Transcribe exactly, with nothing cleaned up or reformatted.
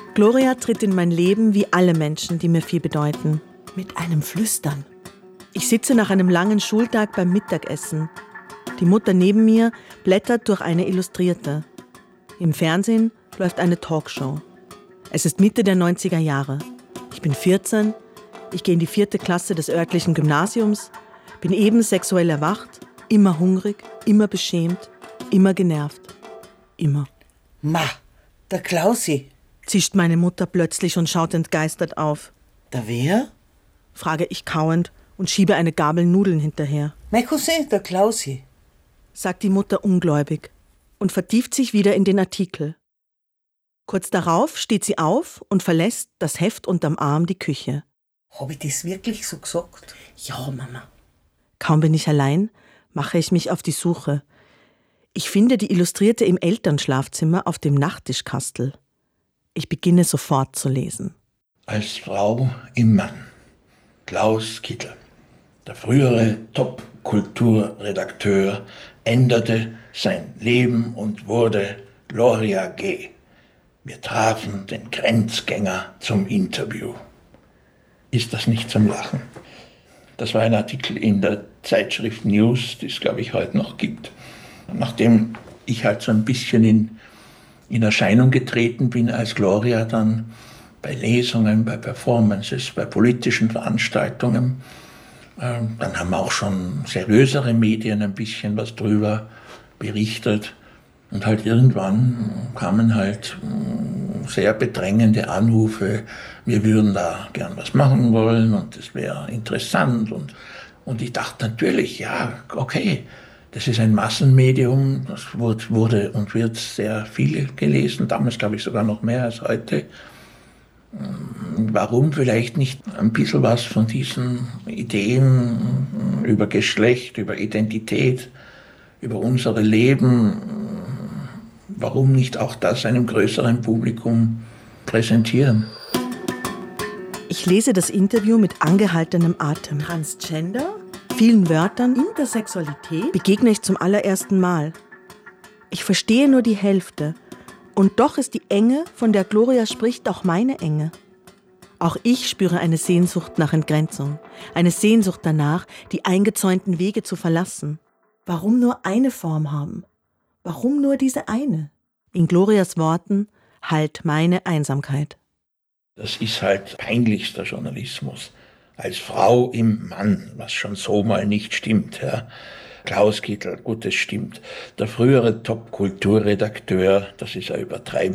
Gloria tritt in mein Leben wie alle Menschen, die mir viel bedeuten. Mit einem Flüstern. Ich sitze nach einem langen Schultag beim Mittagessen. Die Mutter neben mir blättert durch eine Illustrierte. Im Fernsehen läuft eine Talkshow. Es ist Mitte der neunziger Jahre. Ich bin vierzehn, ich gehe in die vierte Klasse des örtlichen Gymnasiums, bin eben sexuell erwacht, immer hungrig, immer beschämt, immer genervt. Immer. Ma, der Klausi. Zischt meine Mutter plötzlich und schaut entgeistert auf. Der wer? Frage ich kauend und schiebe eine Gabel Nudeln hinterher. Mein Cousin, der Klausi. Sagt die Mutter ungläubig und vertieft sich wieder in den Artikel. Kurz darauf steht sie auf und verlässt, das Heft unterm Arm, die Küche. Hab ich das wirklich so gesagt? Ja, Mama. Kaum bin ich allein, mache ich mich auf die Suche. Ich finde die Illustrierte im Elternschlafzimmer auf dem Nachttischkastel. Ich beginne sofort zu lesen. Als Frau im Mann. Klaus Kittel, der frühere Top-Kulturredakteur, änderte sein Leben und wurde Gloria G. Wir trafen den Grenzgänger zum Interview. Ist das nicht zum Lachen? Das war ein Artikel in der Zeitschrift News, die es, glaube ich, heute noch gibt. Nachdem ich halt so ein bisschen in, in Erscheinung getreten bin als Gloria, dann bei Lesungen, bei Performances, bei politischen Veranstaltungen, äh, dann haben auch schon seriösere Medien ein bisschen was drüber berichtet. Und halt irgendwann kamen halt sehr bedrängende Anrufe, wir würden da gern was machen wollen und das wäre interessant. Und, und ich dachte natürlich, ja, okay, das ist ein Massenmedium, das wurde, wurde und wird sehr viel gelesen, damals glaube ich sogar noch mehr als heute. Warum vielleicht nicht ein bisschen was von diesen Ideen über Geschlecht, über Identität, über unser Leben, warum nicht auch das einem größeren Publikum präsentieren? Ich lese das Interview mit angehaltenem Atem. Transgender? Vielen Wörtern, Intersexualität, begegne ich zum allerersten Mal. Ich verstehe nur die Hälfte. Und doch ist die Enge, von der Gloria spricht, auch meine Enge. Auch ich spüre eine Sehnsucht nach Entgrenzung. Eine Sehnsucht danach, die eingezäunten Wege zu verlassen. Warum nur eine Form haben? Warum nur diese eine? In Glorias Worten, halt meine Einsamkeit. Das ist halt peinlichster Journalismus. Als Frau im Mann, was schon so mal nicht stimmt. Ja. Klaus Kittel, gut, das stimmt. Der frühere Top-Kulturredakteur, das ist ja übertreiben.